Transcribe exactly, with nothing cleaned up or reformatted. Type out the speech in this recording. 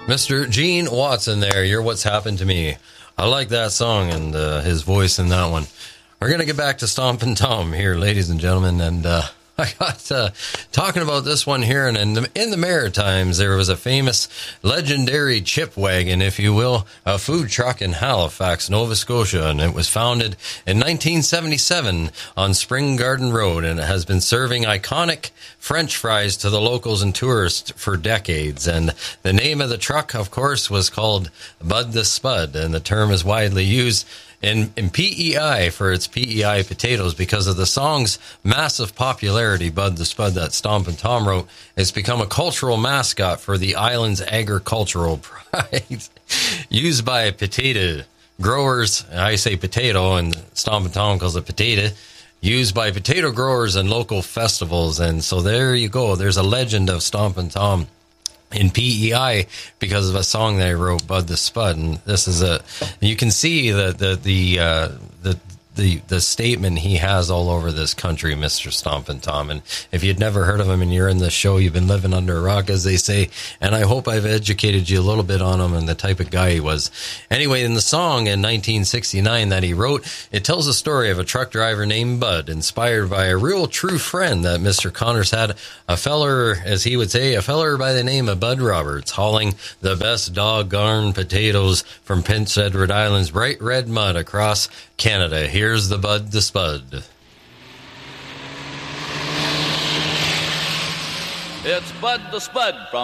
Mister Gene Watson there, You're What's Happened to Me. I like that song and uh, his voice in that one. We're going to get back to Stompin' Tom here, ladies and gentlemen, and uh, I got uh, talking about this one here, and in the, in the Maritimes, there was a famous legendary chip wagon, if you will, a food truck in Halifax, Nova Scotia, and it was founded in nineteen seventy-seven on Spring Garden Road, and it has been serving iconic French fries to the locals and tourists for decades. And the name of the truck, of course, was called Bud the Spud, and the term is widely used in, in P E I for its P E I potatoes because of the song's massive popularity. Bud the Spud, that Stompin' Tom wrote, has become a cultural mascot for the island's agricultural pride. Used by potato growers, I say potato, and Stompin' Tom calls it potato, used by potato growers and local festivals. And so there you go. There's a legend of Stompin' Tom in P E I because of a song that I wrote, Bud the Spud. And this is a, you can see the, the, the, uh, the, the, the statement he has all over this country, Mister Stompin' Tom. And if you'd never heard of him and you're in the show, you've been living under a rock, as they say. And I hope I've educated you a little bit on him and the type of guy he was. Anyway, in the song in nineteen sixty-nine that he wrote, it tells the story of a truck driver named Bud, inspired by a real true friend that Mister Connors had, a feller, as he would say, a feller by the name of Bud Roberts, hauling the best doggone potatoes from Prince Edward Island's bright red mud across Canada. Here's the Bud the Spud. It's Bud the Spud from